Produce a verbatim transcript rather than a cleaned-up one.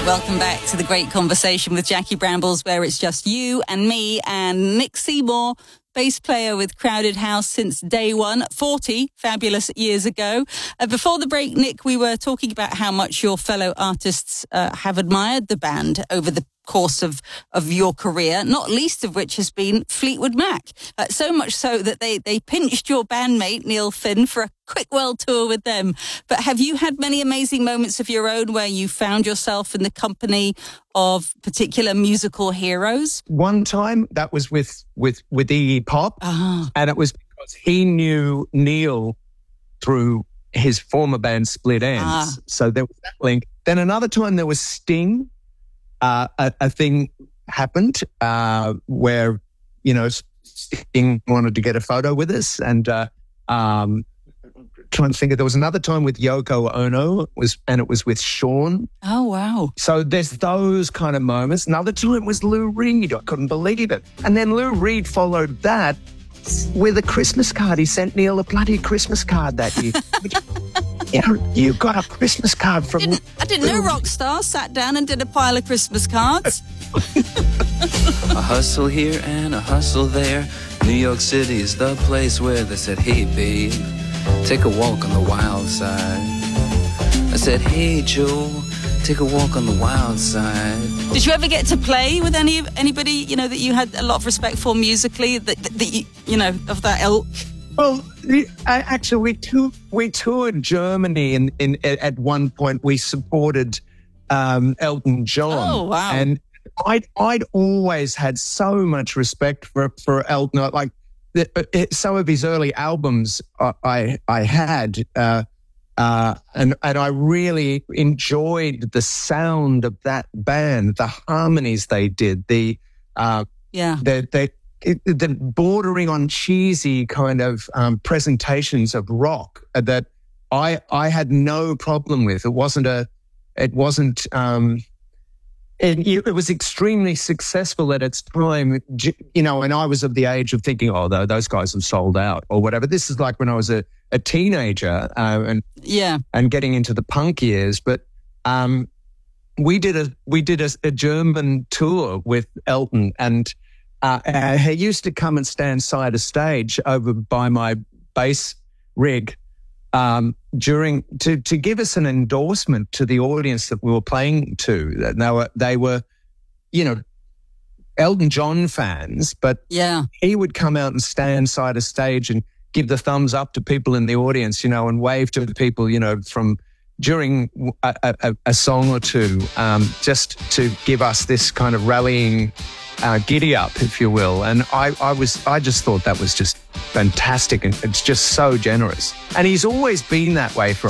Welcome back to The Great Conversation with Jackie Brambles, where it's just you and me and Nick Seymour, bass player with Crowded House since day one, forty fabulous years ago. Uh, before the break, Nick, we were talking about how much your fellow artists uh, have admired the band over the course of, of your career, not least of which has been Fleetwood Mac. Uh, so much so that they, they pinched your bandmate, Neil Finn, for a quick world tour with them. But have you had many amazing moments of your own where you found yourself in the company of particular musical heroes? One time that was with, with, with Iggy Pop, uh-huh. and it was because he knew Neil through his former band Split Enz. Ah. So there was that link. Then another time there was Sting. Uh, a, a thing happened uh, where, you know, Sting wanted to get a photo with us, and uh, um, trying to think of, there was another time with Yoko Ono, it was, and it was with Sean. Oh, wow. So there's those kind of moments. Another time was Lou Reed. I couldn't believe it. And then Lou Reed followed that with a Christmas card. He sent Neil a bloody Christmas card that year. You know, you got a Christmas card from... Didn't, I didn't know rock stars sat down and did a pile of Christmas cards. A hustle here and a hustle there. New York City is the place where they said, hey, babe, take a walk on the wild side. I said, hey, Joe, take a walk on the wild side. Did you ever get to play with any anybody, you know, that you had a lot of respect for musically, that, that, that you, you know, of that ilk? Well, actually, we toured, we toured Germany, and in, in, at one point we supported um, Elton John. Oh, wow. And I'd, I'd always had so much respect for, for Elton. Like, the, it, some of his early albums I, I, I had, uh, uh, and, and I really enjoyed the sound of that band, the harmonies they did, the, uh, yeah. the, the, It, the bordering on cheesy kind of um, presentations of rock that I I had no problem with. It wasn't a, it wasn't, um, it, it was extremely successful at its time, you know. And I was of the age of thinking, oh, those guys have sold out or whatever. This is like when I was a, a teenager uh, and yeah, and getting into the punk years. But um, we did a we did a, a German tour with Elton, and Uh, he used to come and stand side of stage over by my bass rig um, during to to give us an endorsement to the audience that we were playing to. That they were they were, you know, Elton John fans, but yeah, he would come out and stand side of stage and give the thumbs up to people in the audience, you know, and wave to the people, you know, from during a, a, a song or two, um, just to give us this kind of rallying. Uh, giddy up, if you will. And I, I was, I just thought that was just fantastic, and it's just so generous. And he's always been that way for